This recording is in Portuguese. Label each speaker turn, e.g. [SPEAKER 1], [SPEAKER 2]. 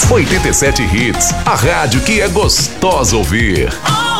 [SPEAKER 1] 87 Hits, a rádio que é gostosa ouvir.